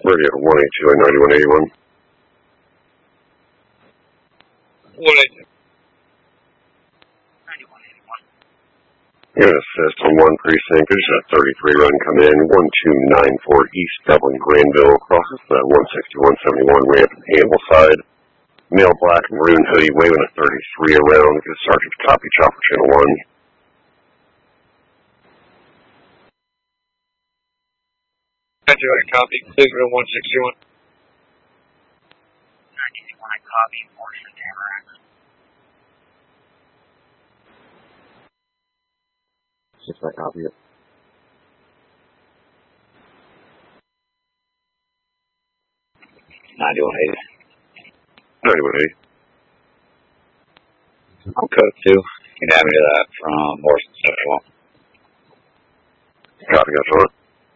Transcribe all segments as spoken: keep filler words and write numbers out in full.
Radio one eighty-two and ninety-one eighty-one. one eighty-two. ninety-one eighty-one. Unit assist on one precinct. There's a thirty-three run come in. one two nine four East Dublin Granville. Crosses the one sixty-one seventy-one ramp at the Hannibal side. Male black maroon hoodie waving a thirty-three around. Good Sergeant copy chopper channel one. ninety-one copy. Israel one sixty-one. ninety-one copy. Morrison Tamarack. Six I copy it. ninety-one eighty. ninety-one eighty. I'm code two. You can add me to that from Morrison seventy-one. Copy, got you on.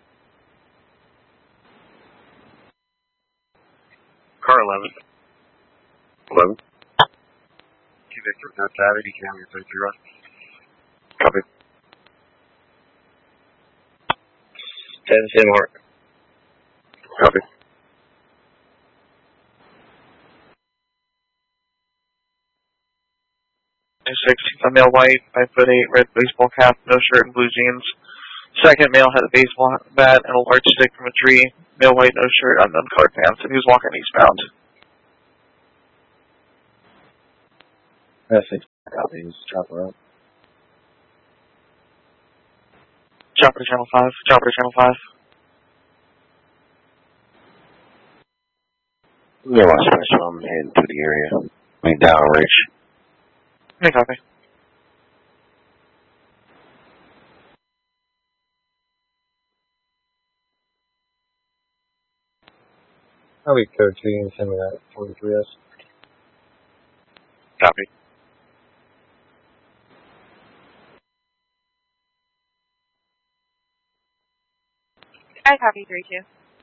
Car eleven. eleven. Two Victor, no Savage, you can have your thirty-three run. Copy. ten ten mark. Copy. Six, a male white, five foot eight, red baseball cap, no shirt and blue jeans. Second male had a baseball bat and a large stick from a tree. Male white, no shirt, unknown colored pants, and he was walking eastbound. That's six copies. Chopper up. Chopper to channel five. Chopper to channel five. Yeah, my special. I'm heading to the area. I mean, downreach. Hey, copy. Copy code two, you can send me that forty-three S. Copy. I copy three two.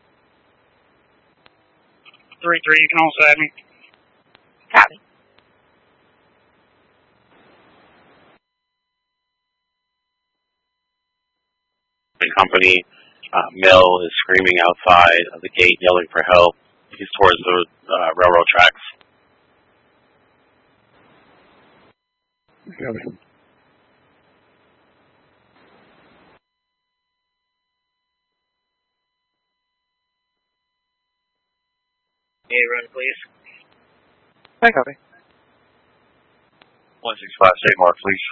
three three, you can also add me. Copy. The company, uh, Mill is screaming outside of the gate, yelling for help. He's towards the uh, railroad tracks. Copy. A run, please. Hey, copy. one six five, state mark, please.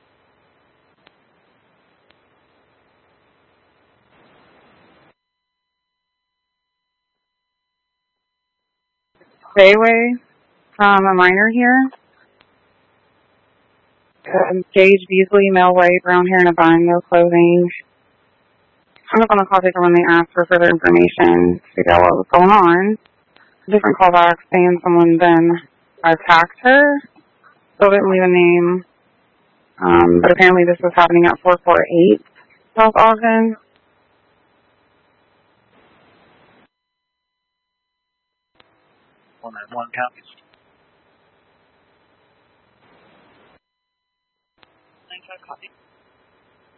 Bayway from a minor here. Um, Gage Beasley, male white, brown hair and a bun, no clothing. I'm not going to call people when they ask for further information to figure out what was going on. Different callback saying someone then attacked her. Still didn't leave a name. Um, but apparently this was happening at four four eight South Ogden. One at one copies. ninety-five copy.